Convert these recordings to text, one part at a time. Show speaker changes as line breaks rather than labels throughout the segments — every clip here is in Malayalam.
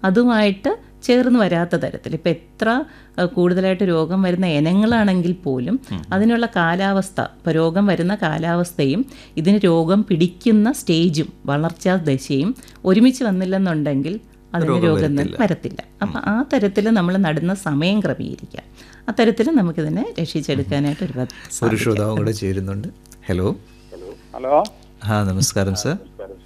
അതുമായിട്ട് ചേർന്ന് വരാത്ത തരത്തിൽ. ഇപ്പം എത്ര കൂടുതലായിട്ട് രോഗം വരുന്ന ഇനങ്ങളാണെങ്കിൽ പോലും അതിനുള്ള കാലാവസ്ഥ, ഇപ്പോൾ രോഗം വരുന്ന കാലാവസ്ഥയും ഇതിന് രോഗം പിടിക്കുന്ന സ്റ്റേജും വളർച്ചാ ദശയും ഒരുമിച്ച് വന്നില്ലെന്നുണ്ടെങ്കിൽ അതിന് രോഗം വരത്തില്ല. അപ്പം ആ തരത്തിൽ നമ്മൾ നടുന്ന സമയം ക്രമീകരിക്കുക. അത്തരത്തിൽ നമുക്കിതിനെ രക്ഷിച്ചെടുക്കാനായിട്ട്
ഒരു ശ്രോതാവും കൂടെ ചേരുന്നുണ്ട്. ഹലോ. നമസ്കാരം സർ.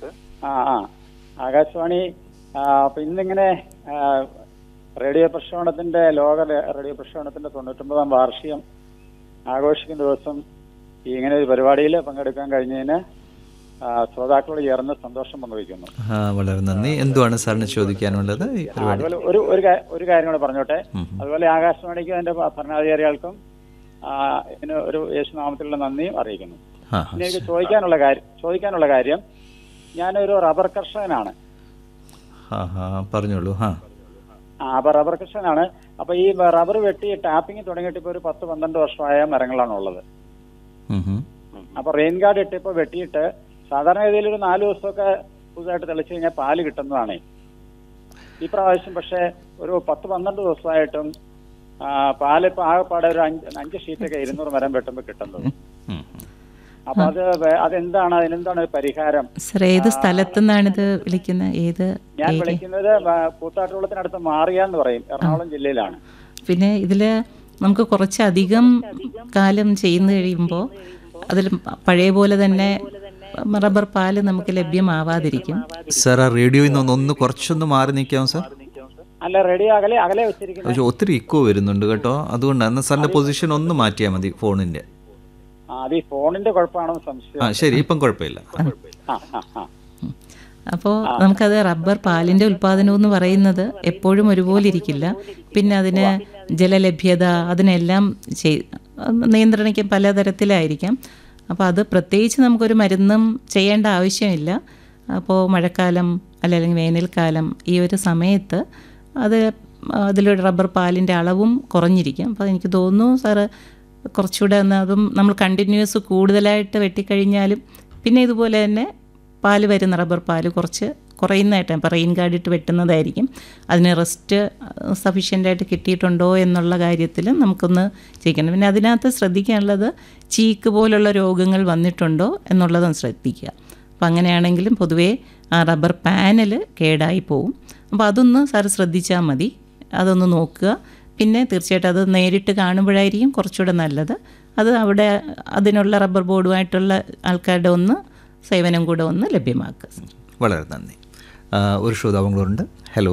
ആകാശവാണി ഇന്നിങ്ങനെ റേഡിയോ പ്രക്ഷേപണത്തിന്റെ ലോക റേഡിയോ പ്രക്ഷേപണത്തിന്റെ 99ാം വാർഷികം ആഘോഷിക്കുന്ന ദിവസം ഇങ്ങനെ ഒരു പരിപാടിയിൽ പങ്കെടുക്കാൻ കഴിഞ്ഞതിന് ശ്രോതാക്കളോട് ചേർന്ന് സന്തോഷം പങ്കുവയ്ക്കുന്നു.
വളരെ നന്ദി. എന്തുവാണ് സാറിന് ചോദിക്കാനുള്ളത്?
അതുപോലെ ഒരു കാര്യം കൂടെ പറഞ്ഞോട്ടെ. അതുപോലെ ആകാശവാണിക്കും അതിന്റെ ഭരണാധികാരികൾക്കും ഇതിന് ഒരു യേശുനാമത്തിലുള്ള നന്ദിയും അറിയിക്കുന്നു. പിന്നെ എനിക്ക് ചോദിക്കാനുള്ള കാര്യം ഞാനൊരു റബ്ബർ കർഷകനാണ്.
പറഞ്ഞോളൂ.
അപ്പൊ റബ്ബർ കർഷകനാണ്. അപ്പൊ ഈ റബ്ബർ വെട്ടി ടാപ്പിംഗ് തുടങ്ങിയിട്ട് ഇപ്പൊ ഒരു 10-12 വർഷമായ മരങ്ങളാണ് ഉള്ളത്. അപ്പൊ റെയിൻ ഗാർഡ് ഇട്ടിപ്പോ വെട്ടിയിട്ട് സാധാരണഗതിയിൽ ഒരു 4 ദിവസമൊക്കെ പുതുതായിട്ട് തെളിച്ചു കഴിഞ്ഞാൽ പാല് കിട്ടുന്നതാണ്. ഈ പ്രാവശ്യം പക്ഷെ ഒരു 10-12 ദിവസമായിട്ടും പാലിപ്പോ ആകെപ്പാടെ ഒരു 5 ഷീറ്റൊക്കെ 200 മരം വെട്ടുമ്പോ കിട്ടുന്നത്. അപ്പൊ അതെന്താണ്, അതിനെന്താണ് പരിഹാരം?
ഏത് സ്ഥലത്തുനിന്നാണിത് വിളിക്കുന്നത്?
ഞാൻ വിളിക്കുന്നത് കൂത്താട്ടുകുളത്തിനടുത്ത് മാറിയാന്ന് പറയും, എറണാകുളം ജില്ലയിലാണ്.
പിന്നെ ഇതില് നമുക്ക് കുറച്ചധികം കാലം ചെയ്യുന്ന കഴിയുമ്പോൾ അതിൽ പഴയ പോലെ തന്നെ റബ്ബർ പാല് നമുക്ക് ലഭ്യമാവാതിരിക്കും.
സാർ, ആ റേഡിയോയിൽ നിന്ന് ഒന്ന് കുറച്ചൊന്ന് മാറി നിൽക്കാമോ സാർ?
അല്ല, റേഡിയോ അകലെ വെച്ചിരിക്കുന്നത്.
ഒത്തിരി ഇക്കോ വരുന്നുണ്ട് കേട്ടോ, അതുകൊണ്ടാണ് സാറിന്റെ പൊസിഷൻ ഒന്ന് മാറ്റിയാൽ മതി ഫോണിന്റെ.
അത് ഈ ഫോണിന്റെ കുഴപ്പമാണോ സംശയം?
ശരി, ഇപ്പം കുഴപ്പമില്ല.
അപ്പോൾ നമുക്കത് റബ്ബർ പാലിൻ്റെ ഉൽപ്പാദനം എന്ന് പറയുന്നത് എപ്പോഴും ഒരുപോലെ ഇരിക്കില്ല. പിന്നെ അതിന് ജലലഭ്യത അതിനെല്ലാം നിയന്ത്രണിക്കാൻ പലതരത്തിലായിരിക്കാം. അപ്പോൾ അത് പ്രത്യേകിച്ച് നമുക്കൊരു മരുന്നും ചെയ്യേണ്ട ആവശ്യമില്ല. അപ്പോൾ മഴക്കാലം അല്ലെങ്കിൽ വേനൽക്കാലം ഈ ഒരു സമയത്ത് അതിലൂടെ റബ്ബർ പാലിൻ്റെ അളവും കുറഞ്ഞിരിക്കും. അപ്പോൾ എനിക്ക് തോന്നുന്നു സാറ് കുറച്ചുകൂടെ അതും നമ്മൾ കണ്ടിന്യൂസ് കൂടുതലായിട്ട് വെട്ടിക്കഴിഞ്ഞാലും പിന്നെ ഇതുപോലെ തന്നെ പാല് വരുന്ന റബ്ബർ പാല് കുറച്ച് കുറയുന്നതായിട്ട് ഇപ്പോൾ റെയിൻ ഗാർഡ് ഇട്ട് വെട്ടുന്നതായിരിക്കും. അതിന് റെസ്റ്റ് സഫീഷ്യൻ്റായിട്ട് കിട്ടിയിട്ടുണ്ടോ എന്നുള്ള കാര്യത്തിൽ നമുക്കൊന്ന് ചെയ്യിക്കണം. പിന്നെ അതിനകത്ത് ശ്രദ്ധിക്കാനുള്ളത് ചീക്ക് പോലുള്ള രോഗങ്ങൾ വന്നിട്ടുണ്ടോ എന്നുള്ളതും ശ്രദ്ധിക്കുക. അപ്പോൾ അങ്ങനെയാണെങ്കിലും പൊതുവേ ആ റബ്ബർ പാനൽ കേടായി പോവും. അപ്പോൾ അതൊന്ന് സാറ് ശ്രദ്ധിച്ചാൽ മതി, അതൊന്ന് നോക്കുക. പിന്നെ തീർച്ചയായിട്ടും അത് നേരിട്ട് കാണുമ്പോഴായിരിക്കും കുറച്ചുകൂടെ നല്ലത്. അത് അവിടെ അതിനുള്ള റബ്ബർ ബോർഡുമായിട്ടുള്ള ആൾക്കാരുടെ സേവനം കൂടെ ലഭ്യമാക്കുക.
വളരെ നന്ദി. ഒരു ശ്രോതാവുകളുണ്ട്. ഹലോ.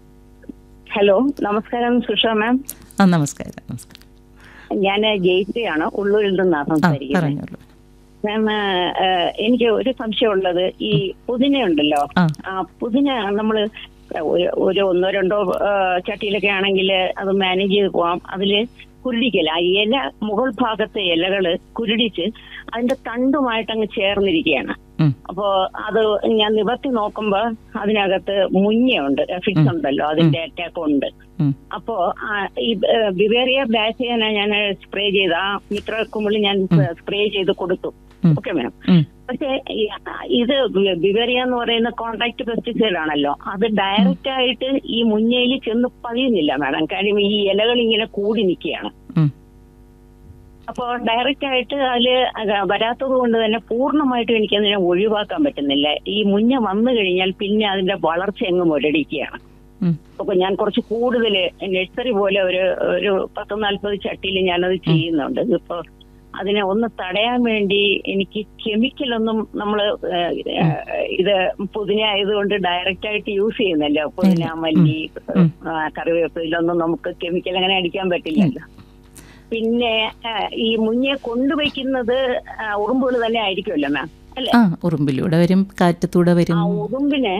നമസ്കാരം സുഷ മാം.
നമസ്കാരം.
ഞാൻ ജയിത്രിയാണ്, ഉള്ളൂരിൽ നിന്നാണ് സംസാരിക്കുന്നത്. മാം, എനിക്ക് ഒരു സംശയമുള്ളത്, ഈ പുതിന ഉണ്ടല്ലോ, പുതിന നമ്മള് ഒരു 1-2 ചട്ടിയിലൊക്കെ ആണെങ്കിൽ അത് മാനേജ് ചെയ്ത് പോവാം. അതില് കുരുടിക്കല ഇല, മുകൾ ഭാഗത്തെ ഇലകള് കുരുടിച്ച് അതിന്റെ തണ്ടുമായിട്ട് അങ്ങ് ചേർന്നിരിക്കുകയാണ്. അപ്പോ അത് ഞാൻ നിവർത്തി നോക്കുമ്പോ അതിനകത്ത് മുഞ്ഞയുണ്ട്, ഫിക്സ് ഉണ്ടല്ലോ, അതിന്റെ അറ്റാക്ക് ഉണ്ട്. അപ്പോ ഈ ബിവേറിയ ബാസിയാന ഞാൻ സ്പ്രേ ചെയ്ത് ആ മിത്രക്കുമ്പിളിൽ ഞാൻ സ്പ്രേ ചെയ്ത് കൊടുത്തു. Okay ma'am. പക്ഷെ ഇത് ബിവേറിയ എന്ന് പറയുന്ന കോൺട്രാക്ട് പെസ്റ്റിസൈഡ് ആണല്ലോ, അത് ഡയറക്റ്റ് ആയിട്ട് ഈ മുഞ്ഞയിൽ ചെന്ന് പതിയുന്നില്ല മാഡം. കാര്യം ഈ ഇലകൾ ഇങ്ങനെ കൂടി നിൽക്കുകയാണ്. അപ്പോൾ ഡയറക്റ്റ് ആയിട്ട് അതില് വരാത്തത് കൊണ്ട് തന്നെ പൂർണ്ണമായിട്ടും എനിക്കതിനെ ഒഴിവാക്കാൻ പറ്റുന്നില്ല. ഈ മുഞ്ഞ വന്നു കഴിഞ്ഞാൽ പിന്നെ അതിന്റെ വളർച്ച അങ്ങ് മുരടിക്കുകയാണ്. അപ്പൊ ഞാൻ കുറച്ച് കൂടുതൽ നഴ്സറി പോലെ ഒരു 10-40 ചട്ടിയിൽ ഞാനത് ചെയ്യുന്നുണ്ട്. ഇപ്പൊ അതിനെ ഒന്ന് തടയാൻ വേണ്ടി എനിക്ക് കെമിക്കലൊന്നും നമ്മള് ഇത് പുതിന ആയതുകൊണ്ട് ഡയറക്റ്റ് ആയിട്ട് യൂസ് ചെയ്യുന്നല്ലോ. പുതിന, മല്ലി, കറിവേപ്പ്, ഇതിലൊന്നും നമുക്ക് കെമിക്കൽ അങ്ങനെ അടിക്കാൻ പറ്റില്ലല്ലോ. പിന്നെ ഈ മുഞ്ഞയെ കൊണ്ടുവയ്ക്കുന്നത് ഉറുമ്പുകൾ തന്നെ ആയിരിക്കുമല്ലോ മാം, അല്ലെ?
ഉറുമ്പിലൂടെ വരും, കാറ്റത്തൂടെ വരും.
ഉറുമ്പിനെ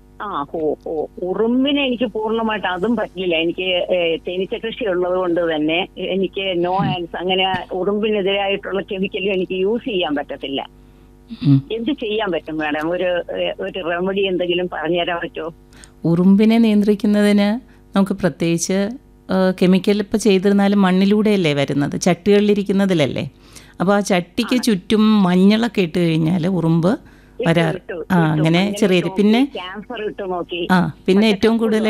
ഉറുമ്പിനെ എനിക്ക് പൂർണ്ണമായിട്ട് അതും പറ്റില്ല. എനിക്ക് തേനീച്ച കൃഷി ഉള്ളത് കൊണ്ട് തന്നെ എനിക്ക് നോ ആൻസ് അങ്ങനെ ഉറുമ്പിനെതിരായിട്ടുള്ള കെമിക്കലും എനിക്ക് യൂസ് ചെയ്യാൻ പറ്റത്തില്ല. എന്ത് ചെയ്യാൻ പറ്റും മാഡം? ഒരു റെമഡി എന്തെങ്കിലും പറഞ്ഞുതരാൻ പറ്റുമോ?
ഉറുമ്പിനെ നിയന്ത്രിക്കുന്നതിന് നമുക്ക് പ്രത്യേകിച്ച് കെമിക്കൽ ഇപ്പോൾ ചെയ്തിരുന്നാലും മണ്ണിലൂടെയല്ലേ വരുന്നത്, ചട്ടികളിലിരിക്കുന്നതിലല്ലേ. അപ്പോൾ ആ ചട്ടിക്ക് ചുറ്റും മഞ്ഞളൊക്കെ ഇട്ട് കഴിഞ്ഞാൽ ഉറുമ്പ് വരാറ്. അങ്ങനെ ചെറിയ പിന്നെ ഏറ്റവും കൂടുതൽ